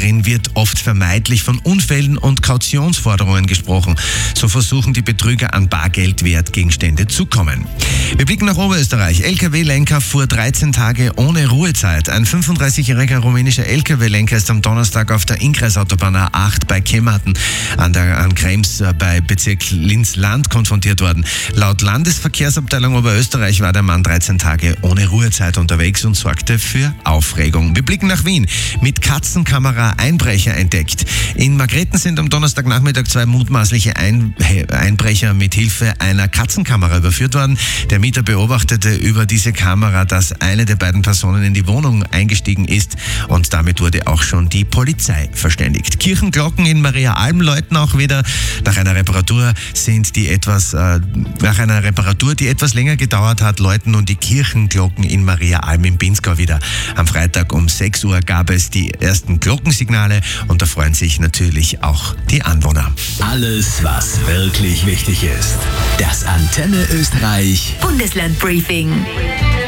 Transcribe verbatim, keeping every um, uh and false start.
Darin wird oft vermeintlich von Unfällen und Kautionsforderungen gesprochen. So versuchen die Betrüger an Bargeldwertgegenstände zu kommen. Wir blicken nach Oberösterreich. L K W-Lenker fuhr dreizehn Tage ohne Ruhezeit. Ein fünfunddreißigjähriger rumänischer L K W-Lenker ist am Donnerstag auf der Innkreisautobahn A acht bei Kematen an der an Krems bei Bezirk Linz-Land konfrontiert worden. Laut Landesverkehrsabteilung Oberösterreich war der Mann dreizehn Tage ohne Ruhezeit unterwegs und sorgte für Aufregung. Wir blicken nach Wien. Mit Katzenkamera Einbrecher entdeckt. In Margrethen sind am Donnerstagnachmittag zwei mutmaßliche Ein- Einbrecher mit Hilfe einer Katzenkamera überführt worden. Der Mieter beobachtete über diese Kamera, dass eine der beiden Personen in die Wohnung eingestiegen ist und damit wurde auch schon die Polizei verständigt. Kirchenglocken in Mariaalm läuten auch wieder. Nach einer Reparatur sind die etwas, äh, nach einer Reparatur, die etwas länger gedauert hat, läuten nun die Kirchenglocken in Mariaalm im Pinzgau wieder. Am Freitag um sechs Uhr gab es die ersten Glockensignale und da freuen sich natürlich auch die Anwohner. Alles, was wirklich wichtig ist. Das Antenne Österreich Bundesland Briefing.